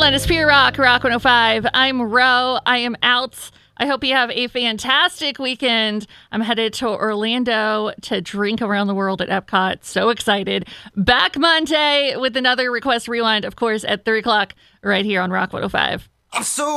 Rewind is Pure Rock, Rock 105. I'm Ro. I am out. I hope you have a fantastic weekend. I'm headed to Orlando to drink around the world at Epcot. So excited. Back Monday with another Request Rewind, of course, at 3 o'clock right here on Rock 105. I'm so